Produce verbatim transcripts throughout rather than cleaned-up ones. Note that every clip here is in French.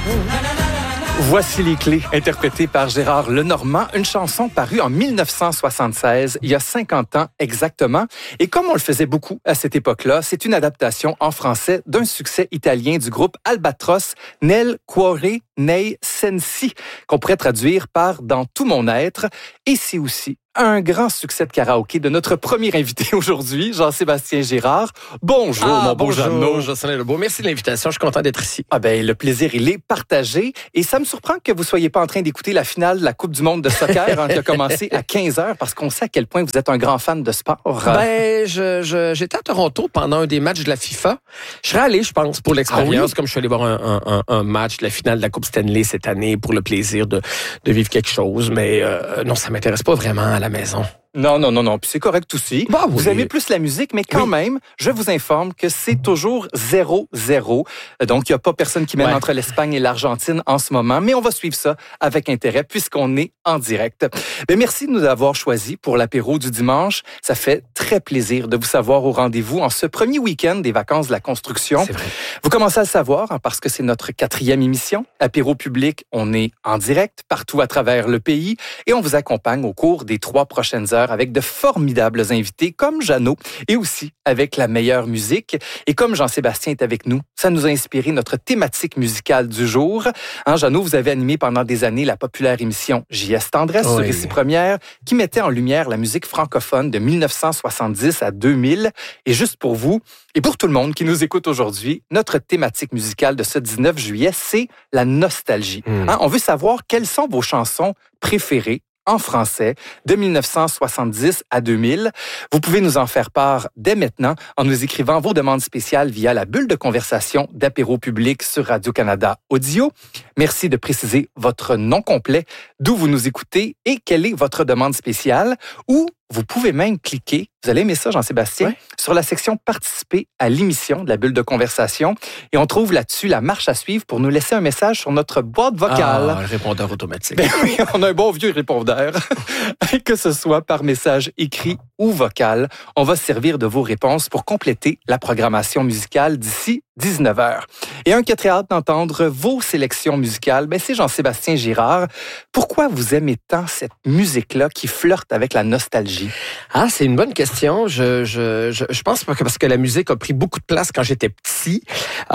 Voici les clés, interprétées par Gérard Lenormand, une chanson parue en dix-neuf cent soixante-seize, il y a cinquante ans exactement. Et comme on le faisait beaucoup à cette époque-là, c'est une adaptation en français d'un succès italien du groupe Albatros, Nel cuore nei sensi, qu'on pourrait traduire par « Dans tout mon être ». Et c'est aussi un grand succès de karaoké de notre premier invité aujourd'hui, Jean-Sébastien Girard. Bonjour, ah, mon beau bonjour, Jeannot. Jocelyn Lebeau. Merci de l'invitation. Je suis content d'être ici. Ah ben, le plaisir, il est partagé. Et ça me surprend que vous soyez pas en train d'écouter la finale de la Coupe du monde de soccer hein, qui a commencé à quinze heures parce qu'on sait à quel point vous êtes un grand fan de sport. Ben, je, je, j'étais à Toronto pendant un des matchs de la FIFA. Je serais allé, je pense, pour l'expérience, ah oui? Comme je suis allé voir un, un, un match de la finale de la Coupe Stanley cette année pour le plaisir de, de vivre quelque chose. Mais euh, non, ça m'intéresse pas vraiment à la maison. Non, non, non, non. Puis c'est correct aussi. Bah oui. Vous aimez plus la musique, mais quand oui. même, je vous informe que c'est toujours zéro zéro. Donc, il n'y a pas personne qui mène ouais. entre l'Espagne et l'Argentine en ce moment, mais on va suivre ça avec intérêt puisqu'on est en direct. Bien, merci de nous avoir choisis pour l'apéro du dimanche. Ça fait très plaisir de vous savoir au rendez-vous en ce premier week-end des vacances de la construction. C'est vrai. Vous commencez à le savoir hein, parce que c'est notre quatrième émission. Apéro public, on est en direct partout à travers le pays et on vous accompagne au cours des trois prochaines heures avec de formidables invités comme Jeannot et aussi avec la meilleure musique. Et comme Jean-Sébastien est avec nous, ça nous a inspiré notre thématique musicale du jour. Hein, Jeannot, vous avez animé pendant des années la populaire émission J S Tendresse oui. sur Ici Première qui mettait en lumière la musique francophone de dix-neuf cent soixante-dix à deux mille. Et juste pour vous et pour tout le monde qui nous écoute aujourd'hui, notre thématique musicale de ce dix-neuf juillet, c'est la nostalgie. Mmh. Hein, on veut savoir quelles sont vos chansons préférées en français, de dix-neuf cent soixante-dix à deux mille. Vous pouvez nous en faire part dès maintenant en nous écrivant vos demandes spéciales via la bulle de conversation d'apéro public sur Radio-Canada Audio. Merci de préciser votre nom complet, d'où vous nous écoutez et quelle est votre demande spéciale. Ou vous pouvez même cliquer, vous allez aimer ça, Jean-Sébastien, ouais. sur la section « Participer à l'émission » de la bulle de conversation. Et on trouve là-dessus la marche à suivre pour nous laisser un message sur notre boîte vocale. Ah, un répondeur automatique. Ben oui, on a un bon vieux répondeur. Que ce soit par message écrit ou vocal, on va se servir de vos réponses pour compléter la programmation musicale d'ici dix-neuf heures. Et un qui a très hâte d'entendre vos sélections musicales, ben c'est Jean-Sébastien Girard. Pourquoi vous aimez tant cette musique-là qui flirte avec la nostalgie? Ah, c'est une bonne question. Je, je, je, je pense que parce que la musique a pris beaucoup de place quand j'étais petit.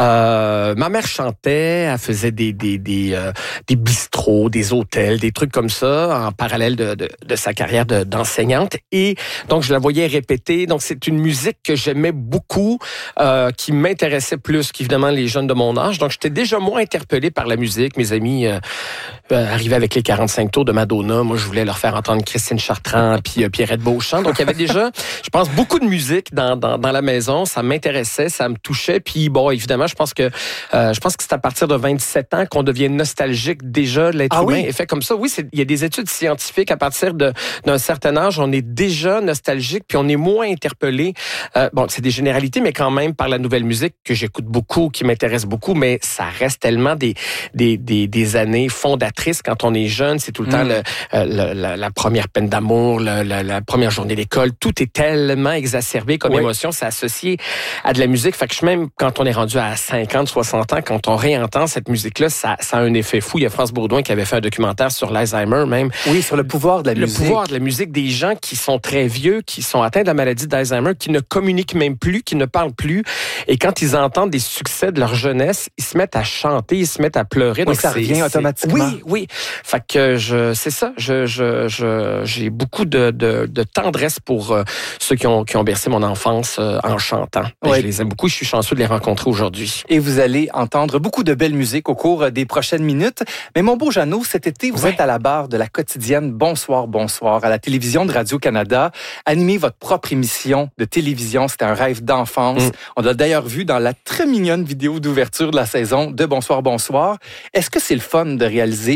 Euh, ma mère chantait, elle faisait des, des, des, euh, des bistrots, des hôtels, des trucs comme ça, en parallèle de, de, de sa carrière de, d'enseignante. Et donc, je la voyais répéter. Donc, c'est une musique que j'aimais beaucoup, euh, qui m'intéressait plus qu'évidemment les jeunes de mon âge. Donc, j'étais déjà moins interpellé par la musique. Mes amis euh, euh, arrivaient avec les quarante-cinq tours de Madonna. Moi, je voulais leur faire entendre Christine Chartrand puis euh, Pierrette Beauchamp. Donc, il y avait déjà, je pense, beaucoup de musique dans, dans, dans la maison. Ça m'intéressait, ça me touchait. Puis, bon, évidemment, je pense que euh, je pense que c'est à partir de vingt-sept ans qu'on devient nostalgique déjà. L'être ah humain oui? est fait comme ça. Oui, c'est, il y a des études scientifiques. À partir de, d'un certain âge, on est déjà nostalgique puis on est moins interpellé. Euh, bon, c'est des généralités, mais quand même par la nouvelle musique que j'écoute beaucoup, qui m'intéresse beaucoup, mais ça reste tellement des, des, des, des années fondatrices quand on est jeune. C'est tout le mmh. temps le, le, la, la première peine d'amour, le, la, la première journée d'école. Tout est tellement exacerbé comme oui. émotion. C'est associé à de la musique. Fait que je, même quand on est rendu à cinquante, soixante ans, quand on réentend cette musique-là, ça, ça a un effet fou. Il y a France Bourdouin qui avait fait un documentaire sur l'Alzheimer même. Oui, sur le pouvoir de la le musique. Le pouvoir de la musique des gens qui sont très vieux, qui sont atteints de la maladie d'Alzheimer, qui ne communiquent même plus, qui ne parlent plus. Et quand ils entendent des succès de leur jeunesse, ils se mettent à chanter, ils se mettent à pleurer. Oui, donc ça revient automatiquement. Oui, oui. Fait que je, c'est ça. Je, je, je, j'ai beaucoup de, de, de tendresse pour euh, ceux qui ont, qui ont bercé mon enfance euh, en chantant. Oui. Je les aime beaucoup. Je suis chanceux de les rencontrer aujourd'hui. Et vous allez entendre beaucoup de belles musiques au cours des prochaines minutes. Mais mon beau Jeannot, cet été, vous ouais. êtes à la barre de la quotidienne Bonsoir, Bonsoir à la télévision de Radio-Canada. Animez votre propre émission de télévision. C'était un rêve d'enfance. Mm. On l'a d'ailleurs vu dans la très mignonne vidéo d'ouverture de la saison de Bonsoir, Bonsoir. Est-ce que c'est le fun de réaliser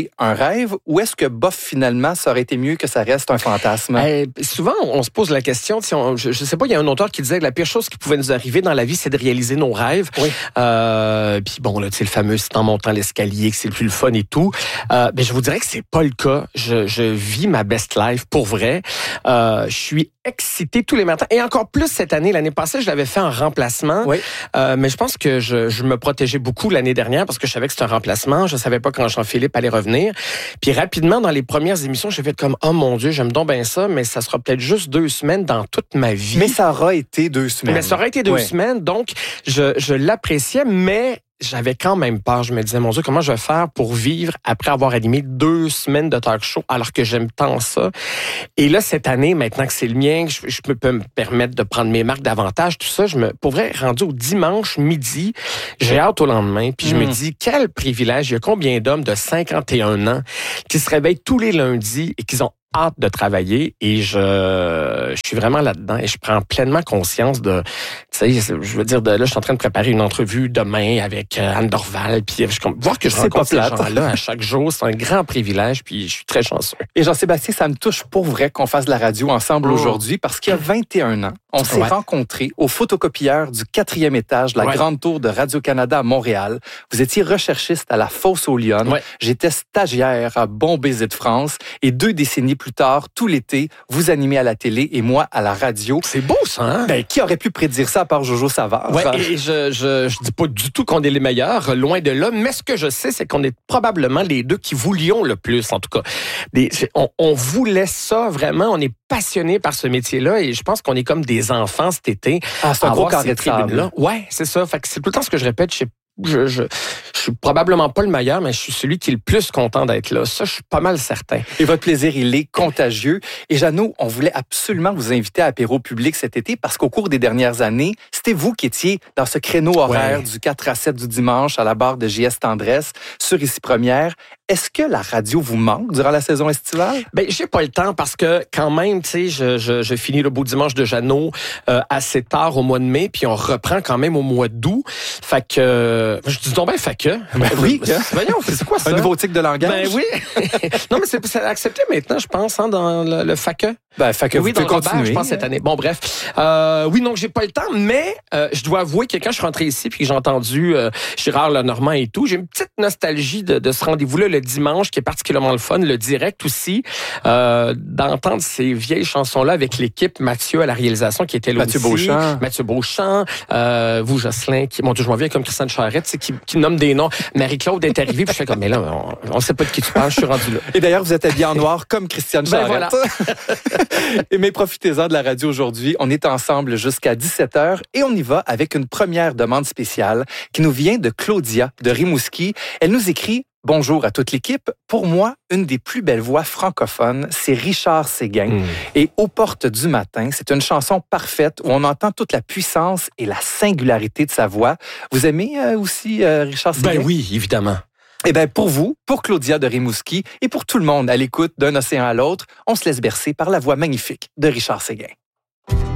réaliser un rêve ou est-ce que, bof, finalement, ça aurait été mieux que ça reste un fantasme? Euh, souvent, on se pose la question, si on, je, je sais pas, il y a un auteur qui disait que la pire chose qui pouvait nous arriver dans la vie, c'est de réaliser nos rêves. Oui. Euh, puis bon, là, tu sais, le fameux, c'est en montant l'escalier que c'est le plus le fun et tout. Euh, ben, je vous dirais que c'est pas le cas. Je, je vis ma best life pour vrai. Euh, je suis excité tous les matins. Et encore plus cette année. L'année passée, je l'avais fait en remplacement. Oui. Euh, mais je pense que je, je me protégeais beaucoup l'année dernière parce que je savais que c'était un remplacement. Je savais pas quand Jean-Philippe allait revenir. Puis rapidement, dans les premières émissions, j'ai fait comme, oh mon Dieu, j'aime donc bien ça, mais ça sera peut-être juste deux semaines dans toute ma vie. Mais ça aura été deux semaines. Mais ça aurait été deux oui. semaines. Donc, je, je l'appréciais, mais j'avais quand même peur. Je me disais, mon Dieu, comment je vais faire pour vivre après avoir animé deux semaines de talk show alors que j'aime tant ça. Et là, cette année, maintenant que c'est le mien, je, je peux me permettre de prendre mes marques davantage, tout ça, je me, pour vrai, rendu au dimanche midi, j'ai hâte au lendemain, puis je mmh. me dis, quel privilège. Il y a combien d'hommes de cinquante et un ans qui se réveillent tous les lundis et qui ont hâte de travailler et je, je suis vraiment là-dedans et je prends pleinement conscience de, tu sais, je veux dire, de, là, je suis en train de préparer une entrevue demain avec Anne Dorval, puis je, voir que je c'est rencontre pas ces gens-là à chaque jour, c'est un grand privilège, puis je suis très chanceux. Et Jean-Sébastien, ça me touche pour vrai qu'on fasse de la radio ensemble oh. aujourd'hui parce qu'il y a vingt et un ans, on s'est ouais. rencontrés au photocopieur du quatrième étage de la ouais. Grande Tour de Radio-Canada à Montréal. Vous étiez recherchiste à la Fosse aux Lyonnes. Ouais. J'étais stagiaire à Bon Baiser de France et deux décennies plus tard, tout l'été, vous animez à la télé et moi à la radio. C'est beau, ça, hein? Ben, qui aurait pu prédire ça à part Jojo Savard? Ouais, et je, je, je dis pas du tout qu'on est les meilleurs, loin de là, mais ce que je sais, c'est qu'on est probablement les deux qui voulions le plus, en tout cas. Des, on, on voulait ça vraiment, on est passionnés par ce métier-là et je pense qu'on est comme des enfants cet été. Ah, c'est un gros carré de sable. Ouais, c'est ça. Fait que c'est tout le temps ce que je répète, je sais Je, je, je suis probablement pas le meilleur, mais je suis celui qui est le plus content d'être là. Ça, je suis pas mal certain. Et votre plaisir, il est contagieux. Et Jeannot, on voulait absolument vous inviter à Apéro Public cet été parce qu'au cours des dernières années, c'était vous qui étiez dans ce créneau horaire ouais. du quatre à sept du dimanche à la barre de J S Tendresse sur Ici Première. Est-ce que la radio vous manque durant la saison estivale? Ben, j'ai pas le temps parce que quand même, tu sais, je, je, je finis le beau dimanche de Jeannot euh, assez tard au mois de mai, puis on reprend quand même au mois d'août. Fait que euh, je dis donc ben fait que. Ben oui. Voyons, c'est quoi ça? Un nouveau tic de langage? Ben oui. Non, mais c'est, c'est accepté maintenant, je pense, hein, dans le, le fac. Ben, fait que oui, vous pouvez continuer. Robert, je pense, cette année. Bon, bref. Euh, oui, donc, j'ai pas le temps, mais euh, je dois avouer que quand je suis rentré ici puis que j'ai entendu euh, Gérard Lenormand et tout, j'ai une petite nostalgie de, de ce rendez-vous-là le dimanche qui est particulièrement le fun, le direct aussi, euh, d'entendre ces vieilles chansons-là avec l'équipe Mathieu à la réalisation qui était là Mathieu aussi. Beauchamp. Mathieu Beauchamp. Euh, vous, Jocelyn, qui, mon Dieu, je m'en viens comme Christiane Charette, qui, qui nomme des noms. Marie-Claude est arrivée puis je fais comme, mais là, on, on sait pas de qui tu parles, je suis rendu là. Et d'ailleurs, vous êtes habillé en noir comme Christiane Charette. Ben voilà. Et mais profitez-en de la radio aujourd'hui. On est ensemble jusqu'à dix-sept heures et on y va avec une première demande spéciale qui nous vient de Claudia de Rimouski. Elle nous écrit « Bonjour à toute l'équipe. Pour moi, une des plus belles voix francophones, c'est Richard Séguin. Mmh. Et Aux portes du matin, c'est une chanson parfaite où on entend toute la puissance et la singularité de sa voix. Vous aimez euh, aussi euh, Richard Séguin? Ben oui, évidemment. Eh bien, pour vous, pour Claudia de Rimouski et pour tout le monde à l'écoute d'un océan à l'autre, on se laisse bercer par la voix magnifique de Richard Séguin.